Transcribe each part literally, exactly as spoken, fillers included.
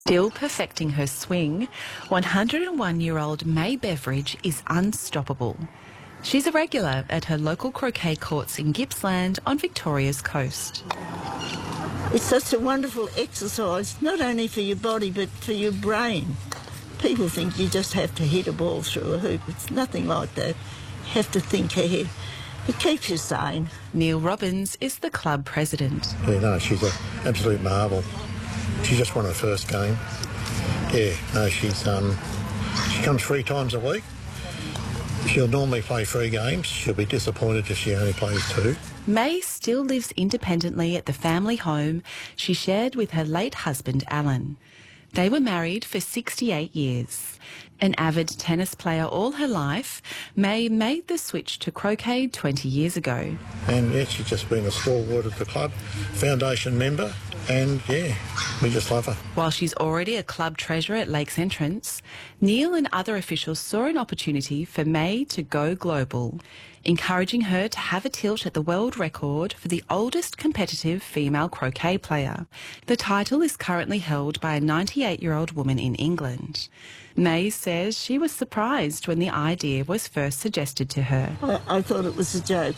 Still perfecting her swing, one hundred and one-year-old May Beveridge is unstoppable. She's a regular at her local croquet courts in Gippsland on Victoria's coast. It's such a wonderful exercise, not only for your body but for your brain. People think you just have to hit a ball through a hoop. It's nothing like that. You have to think ahead. It keeps you sane. Neil Robbins is the club president. Yeah, no, she's an absolute marvel. She just won her first game. Yeah, no, she's um, she comes three times a week. She'll normally play three games. She'll be disappointed if she only plays two. May still lives independently at the family home she shared with her late husband, Alan. They were married for sixty-eight years. An avid tennis player all her life, May made the switch to croquet twenty years ago. And yeah, she's just been a stalwart of the club, foundation member, and yeah, we just love her. While she's already a club treasurer at Lakes Entrance, Neil and other officials saw an opportunity for May to go global, encouraging her to have a tilt at the world record for the oldest competitive female croquet player. The title is currently held by a ninety-eight-year-old woman in England. May says she was surprised when the idea was first suggested to her. I, I thought it was a joke.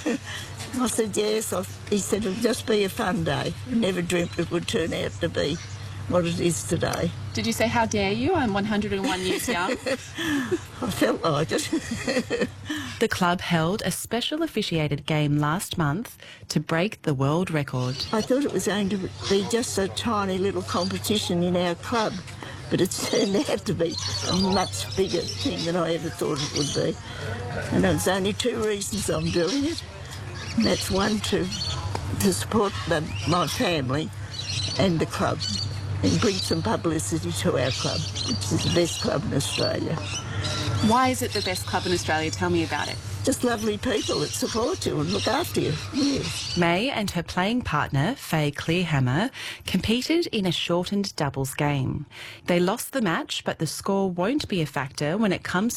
I said yes. I, he said it'll just be a fun day. I never dreamt it would turn out to be what it is today. Did you say, how dare you? I'm one hundred and one years young. I felt like it. The club held a special officiated game last month to break the world record. I thought it was going to be just a tiny little competition in our club, but it's turned out to be a much bigger thing than I ever thought it would be. And there's only two reasons I'm doing it. And that's one, to, to support the, my family and the club, and bring some publicity to our club, which is the best club in Australia. Why is it the best club in Australia? Tell me about it. Just lovely people that support you and look after you. Yes. May and her playing partner, Faye Clearhammer, competed in a shortened doubles game. They lost the match, but the score won't be a factor when it comes